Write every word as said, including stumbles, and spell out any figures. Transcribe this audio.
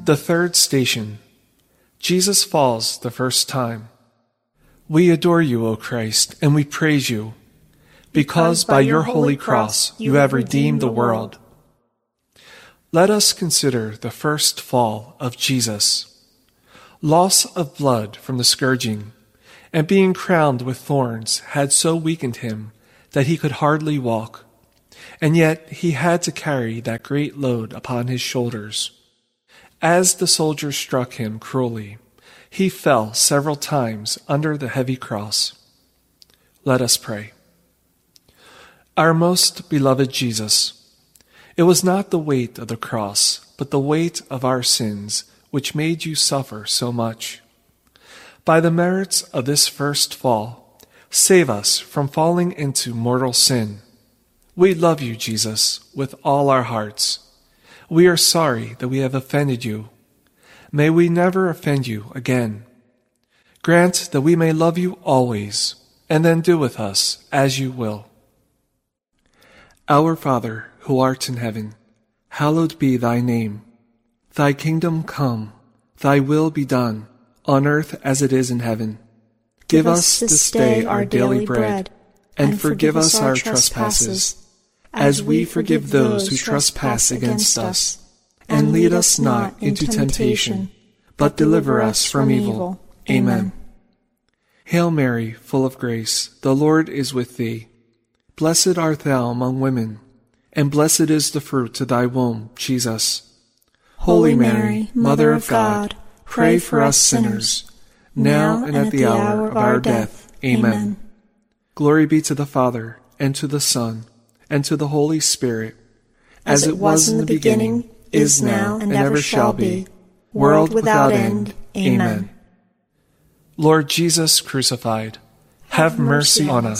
The third station. Jesus falls the first time. We adore you, O Christ, and we praise you, because by your holy cross you have redeemed the world. Let us consider the first fall of Jesus. Loss of blood from the scourging, and being crowned with thorns had so weakened him that he could hardly walk, and yet he had to carry that great load upon his shoulders. As the soldiers struck him cruelly, he fell several times under the heavy cross. Let us pray. Our most beloved Jesus, it was not the weight of the cross, but the weight of our sins which made you suffer so much. By the merits of this first fall, save us from falling into mortal sin. We love you, Jesus, with all our hearts. We are sorry that we have offended you. May we never offend you again. Grant that we may love you always, and then do with us as you will. Our Father, who art in heaven, hallowed be thy name. Thy kingdom come, thy will be done, on earth as it is in heaven. Give us this day our daily bread, and forgive us our trespasses, as we forgive those who trespass against us. And lead us not into temptation, but deliver us from evil. Amen. Hail Mary, full of grace, the Lord is with thee. Blessed art thou among women, and blessed is the fruit of thy womb, Jesus. Holy Mary, Mother of God, pray for us sinners, now and at the hour of our death. Amen. Glory be to the Father, and to the Son, and to the Holy Spirit, as it was in the beginning, is now, and ever shall be, world without end. Amen. Lord Jesus crucified, have mercy on us.